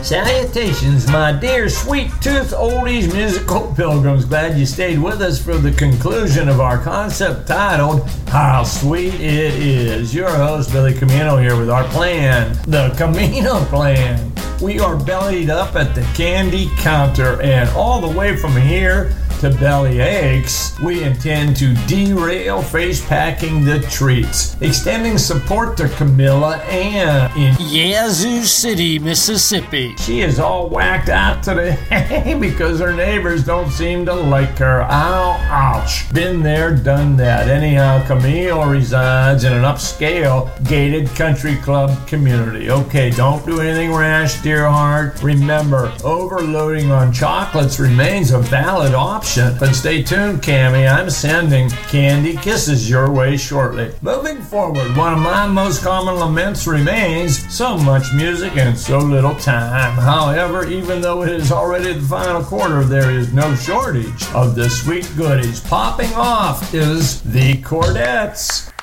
Salutations, my dear sweet tooth oldies musical pilgrims. Glad you stayed with us for the conclusion of our concept titled How Sweet It Is. Your host, Billy Camino, here with our plan, the Camino Plan. We are bellied up at the candy counter, and all the way from here to belly aches, we intend to derail face packing the treats, extending support to Camilla Ann in Yazoo City, Mississippi. She is all whacked out today because her neighbors don't seem to like her. Ow, ouch. Been there, done that. Anyhow, Camille resides in an upscale gated country club community. Okay, don't do anything rash, dear heart. Remember, overloading on chocolates remains a valid option. But stay tuned, Cammy. I'm sending candy kisses your way shortly. Moving forward, one of my most common laments remains so much music and so little time. However, even though it is already the final quarter, there is no shortage of the sweet goodies. Popping off is the Chordettes.